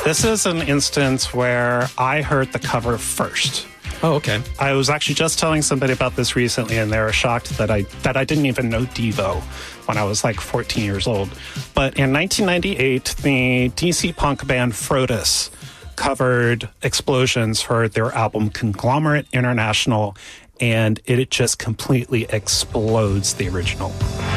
This is an instance where I heard the cover first. Oh, okay. I was actually just telling somebody about this recently, and they were shocked that I didn't even know Devo when I was like 14 years old. But in 1998, the DC punk band Frodus covered Explosions for their album Conglomerate International, and it just completely explodes the original.